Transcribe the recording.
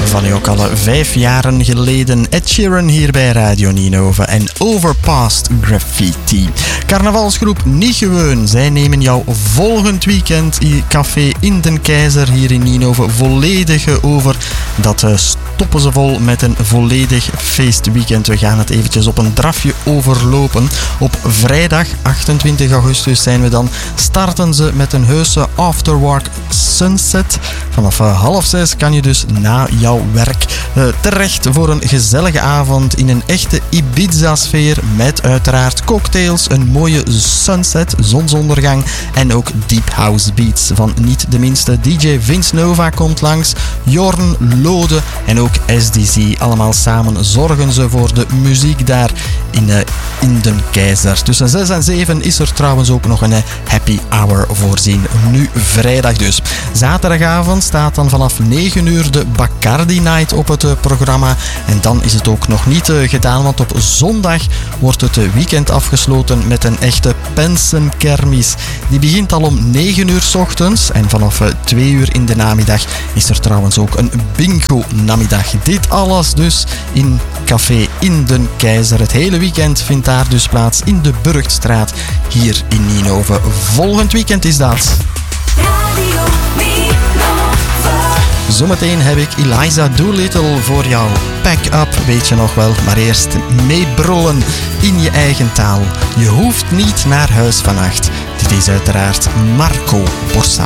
van nu ook al 5 jaren geleden. Ed Sheeran hier bij Radio Ninove en Overpast Graffiti. Carnavalsgroep Niet Gewoon. Zij nemen jou volgend weekend in Café in den Keizer hier in Ninove volledig over. Dat stoppen ze vol met een volledig feestweekend. We gaan het eventjes op een drafje overlopen. Op vrijdag 28 augustus zijn we dan. Starten ze met een heuse afterwork sunset. Vanaf 5:30 kan je dus na jouw werk terecht voor een gezellige avond in een echte Ibiza-sfeer met uiteraard cocktails, een mooie sunset, zonsondergang en ook deep house beats van niet de minste. DJ Vince Nova komt langs, Jorn Lode en ook SDC. Allemaal samen zorgen ze voor de muziek daar in den Keizer. Tussen 6 en 7 is er trouwens ook nog een happy hour voorzien. Nu vrijdag dus. Zaterdagavond staat dan vanaf 9 uur de Bacardi Night op het programma. En dan is het ook nog niet gedaan, want op zondag wordt het weekend afgesloten met een echte pensenkermis. Die begint al om 9 uur 's ochtends en vanaf 2 uur in de namiddag is er trouwens ook een bingo-namiddag. Dit alles dus in Café in den Keizer. Het hele weekend vindt daar dus plaats in de Burgtstraat hier in Ninove. Volgend weekend is dat. Radio Ninove. Zometeen heb ik Eliza Doolittle voor jou. Pack up, weet je nog wel, maar eerst meebrullen in je eigen taal. Je hoeft niet naar huis vannacht. Dit is uiteraard Marco Borsato.